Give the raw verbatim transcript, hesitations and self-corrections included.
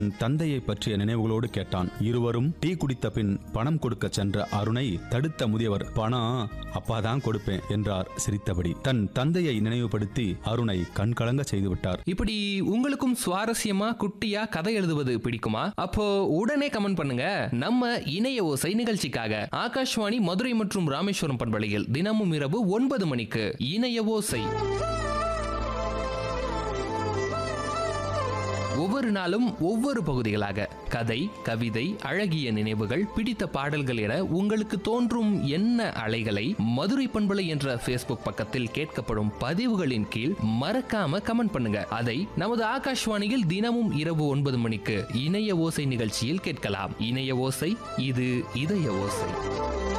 தந்தையை பற்றிய நினைவுகளோடு கேட்டான். இருவரும் டீ குடித்த பின் பணம் கொடுக்க சென்ற அருணை தடுத்த முதியவர், பணம் அப்பாதான் கொடுப்பேன் என்றார் சிரித்தபடி. தன் தந்தையை நினைவுபடுத்தி அருணை கண்கலங்க செய்துவிட்டார். இப்படி உங்களுக்கும் சுவாரஸ்யமா குட்டியா கதை எழுதுவது பிடிக்குமா? அப்போ உடனே கமெண்ட் பண்ணுங்க. நம்ம இணைய ஓசை நிகழ்ச்சிக்காக ஆகாஷ்வாணி மதுரை மற்றும் ராமேஸ்வரம் பண்பலையில் தினமும் இரவு ஒன்பது மணிக்கு இணைய ஓசை. ஒவ்வொரு நாளும் ஒவ்வொரு பகுதிகளாக கதை, கவிதை, அழகிய நினைவுகள், பிடித்த பாடல்கள் என உங்களுக்கு தோன்றும் என்ன அலைகளை மதுரை பண்பலை என்ற ஃபேஸ்புக் பக்கத்தில் கேட்கப்படும் பதிவுகளின் கீழ் மறக்காம கமெண்ட் பண்ணுங்க. அதை நமது ஆகாஷ்வாணியில் தினமும் இரவு ஒன்பது மணிக்கு இணைய ஓசை நிகழ்ச்சியில் கேட்கலாம். இணைய ஓசை, இது இதய ஓசை.